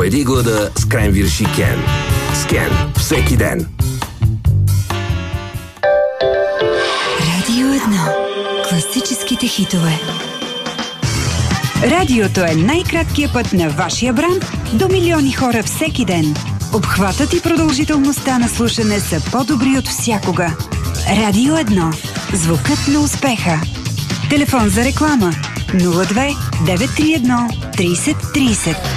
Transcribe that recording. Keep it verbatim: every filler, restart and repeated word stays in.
Победи глада с Кренвирши Кен. С Кен всеки ден. Радио едно. Класическите хитове. Радиото е най-краткият път на вашия бранд до милиони хора всеки ден. Обхватът и продължителността на слушане са по-добри от всякога. Радио едно. Звукът на успеха. Телефон за реклама нула две девет три едно трийсет трийсет.